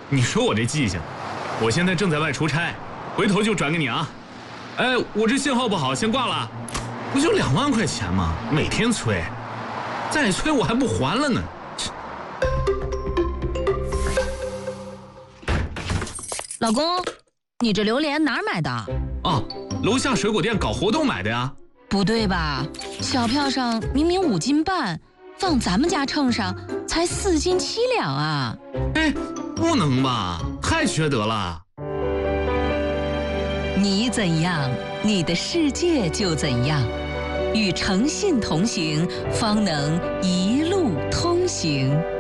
你说我这记性，我现在正在外出差，回头就转给你啊。哎，我这信号不好，先挂了。不就2万块钱吗？每天催，再催我还不还了呢。 老公，你这榴莲哪儿买的？ 哦，楼下水果店搞活动买的呀。 不对吧？小票上明明5斤半，放咱们家秤上才4斤7两啊！ 哎，不能吧？太缺德了。 你怎样，你的世界就怎样。与诚信同行，方能一路通行。